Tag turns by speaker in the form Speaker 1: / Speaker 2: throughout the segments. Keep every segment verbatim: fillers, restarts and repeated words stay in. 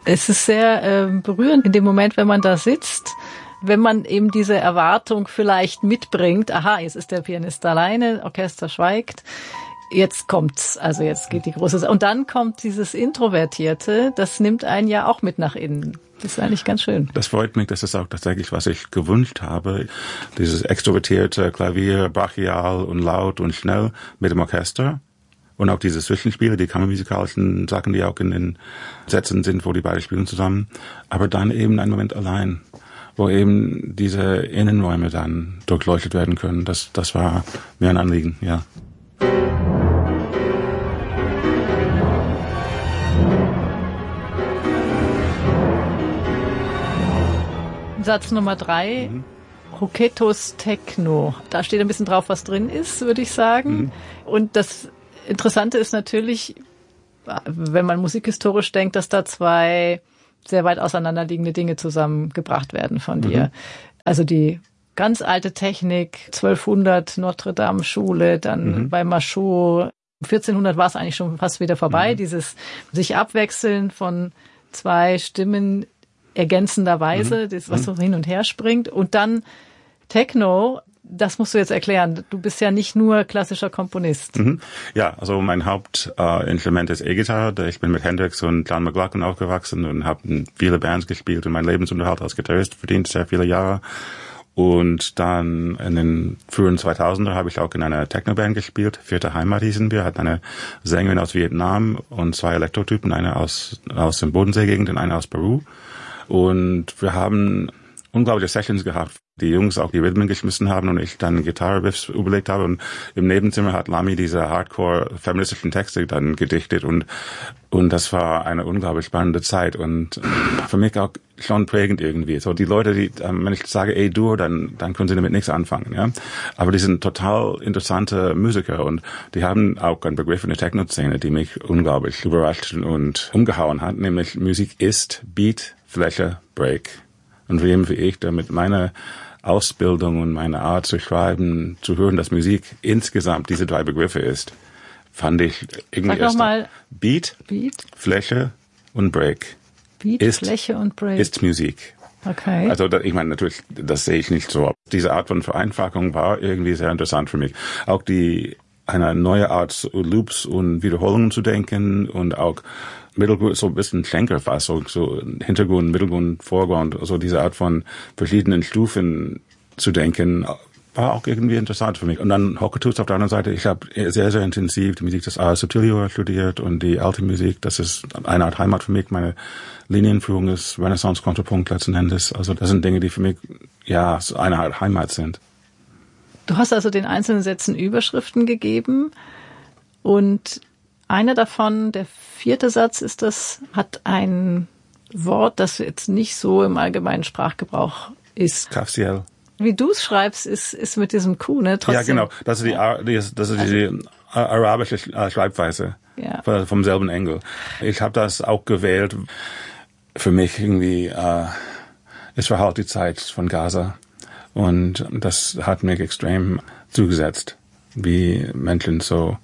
Speaker 1: Es ist sehr äh, berührend in dem Moment, wenn man da sitzt, wenn man eben diese Erwartung vielleicht mitbringt, aha, jetzt ist der Pianist alleine, Orchester schweigt, jetzt kommt's, also jetzt geht die große... Und dann kommt dieses Introvertierte, das nimmt einen ja auch mit nach innen. Das ist eigentlich ganz schön.
Speaker 2: Das freut mich, das ist auch tatsächlich, was ich gewünscht habe. Dieses extrovertierte Klavier, brachial und laut und schnell mit dem Orchester. Und auch diese Zwischenspiele, die kammermusikalischen Sachen, die auch in den Sätzen sind, wo die beide spielen zusammen. Aber dann eben einen Moment allein, wo eben diese Innenräume dann durchleuchtet werden können. Das, das war mir ein Anliegen, ja.
Speaker 1: Satz Nummer drei, mhm. Hoketos Techno. Da steht ein bisschen drauf, was drin ist, würde ich sagen. Mhm. Und das Interessante ist natürlich, wenn man musikhistorisch denkt, dass da zwei sehr weit auseinanderliegende Dinge zusammengebracht werden von dir. Mhm. Also die ganz alte Technik, zwölfhundert Notre Dame Schule, dann mhm. bei Machot, vierzehnhundert war es eigentlich schon fast wieder vorbei, mhm. dieses sich abwechseln von zwei Stimmen ergänzenderweise, mhm. das, was so hin und her springt. Und dann Techno, das musst du jetzt erklären. Du bist ja nicht nur klassischer Komponist.
Speaker 2: Mhm. Ja, also mein Hauptinstrument äh, ist E-Gitarre. Ich bin mit Hendrix und John McLaughlin aufgewachsen und habe viele Bands gespielt und meinen Lebensunterhalt als Gitarrist verdient, sehr viele Jahre. Und dann in den frühen zweitausender habe ich auch in einer Techno-Band gespielt. Vierte Heimat hießen wir, hatten eine Sängerin aus Vietnam und zwei Elektrotypen, eine aus, aus dem Bodenseegegend und eine aus Peru. Und wir haben unglaubliche Sessions gehabt. Die Jungs auch die Rhythmen geschmissen haben und ich dann Gitarre-Riffs überlegt habe. Und im Nebenzimmer hat Lamy diese hardcore-feministischen Texte dann gedichtet. Und und das war eine unglaublich spannende Zeit. Und für mich auch schon prägend irgendwie. So die Leute, die, wenn ich sage A-Dur, dann dann können sie damit nichts anfangen. Ja, aber die sind total interessante Musiker. Und die haben auch einen Begriff in der Techno-Szene, die mich unglaublich überrascht und umgehauen hat. Nämlich Musik ist Beat, Fläche, Break. Und wem wie ich, der mit meiner Ausbildung und meiner Art zu schreiben, zu hören, dass Musik insgesamt diese drei Begriffe ist, fand ich irgendwie
Speaker 1: erst mal
Speaker 2: Beat,
Speaker 1: Beat,
Speaker 2: Fläche und Break.
Speaker 1: Beat,
Speaker 2: ist,
Speaker 1: Fläche und Break.
Speaker 2: Ist Musik.
Speaker 1: Okay.
Speaker 2: Also da, ich meine natürlich, das sehe ich nicht so. Diese Art von Vereinfachung war irgendwie sehr interessant für mich. Auch die eine neue Art Loops und Wiederholungen zu denken und auch Mittelgrund, so ein bisschen Schenkerfassung, so Hintergrund, Mittelgrund, Vorgrund, also diese Art von verschiedenen Stufen zu denken, war auch irgendwie interessant für mich. Und dann Hoketos auf der anderen Seite, ich habe sehr, sehr intensiv die Musik des Ars Subtilio studiert und die alte Musik, das ist eine Art Heimat für mich. Meine Linienführung ist Renaissance-Kontrapunkt letzten Endes. Also das sind Dinge, die für mich, ja, eine Art Heimat sind.
Speaker 1: Du hast also den einzelnen Sätzen Überschriften gegeben und einer davon, der vierte Satz ist das, hat ein Wort, das jetzt nicht so im allgemeinen Sprachgebrauch ist.
Speaker 2: Kafsiel.
Speaker 1: Wie du es schreibst, ist, ist mit diesem Q, ne? Trotzdem.
Speaker 2: Ja, genau. Das ist die, das ist die also, arabische Schreibweise ja. vom selben Engel. Ich habe das auch gewählt. Für mich irgendwie, äh, es war halt die Zeit von Gaza. Und das hat mich extrem zugesetzt, wie Menschen so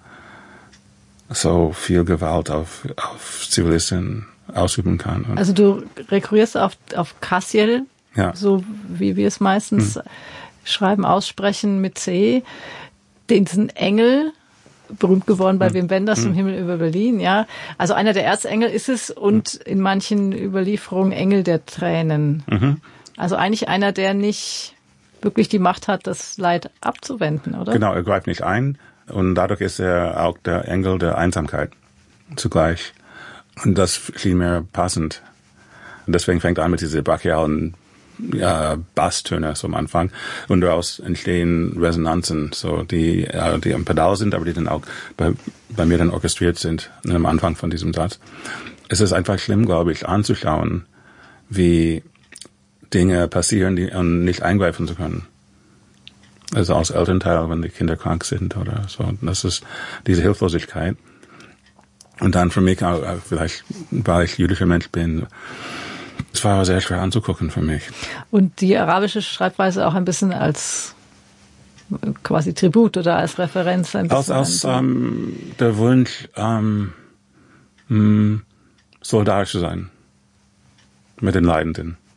Speaker 2: so viel Gewalt auf, auf Zivilisten ausüben kann. Und
Speaker 1: also du rekurrierst auf, auf Kafsiel,
Speaker 2: ja.
Speaker 1: so wie wir es meistens hm. schreiben, aussprechen mit C, diesen Engel, berühmt geworden bei hm. Wim Wenders hm. im Himmel über Berlin, ja. Also einer der Erzengel ist es und hm. in manchen Überlieferungen Engel der Tränen. Mhm. Also eigentlich einer, der nicht wirklich die Macht hat, das Leid abzuwenden, oder?
Speaker 2: Genau, er greift nicht ein. Und dadurch ist er auch der Engel der Einsamkeit zugleich. Und das schien mir passend. Und deswegen fängt er an mit diesen brachialen ja, Basstöne so am Anfang. Und daraus entstehen Resonanzen, so die, ja, die am Pedal sind, aber die dann auch bei, bei mir dann orchestriert sind am Anfang von diesem Satz. Es ist einfach schlimm, glaube ich, anzuschauen, wie Dinge passieren, die um nicht eingreifen zu können. Also als Elternteil, wenn die Kinder krank sind oder so. Und das ist diese Hilflosigkeit. Und dann für mich, auch, vielleicht weil ich jüdischer Mensch bin, es war sehr schwer anzugucken für mich.
Speaker 1: Und die arabische Schreibweise auch ein bisschen als quasi Tribut oder als Referenz ein bisschen?
Speaker 2: Als, als ähm, der Wunsch, ähm, mh, solidarisch zu sein. mit den Leidenden.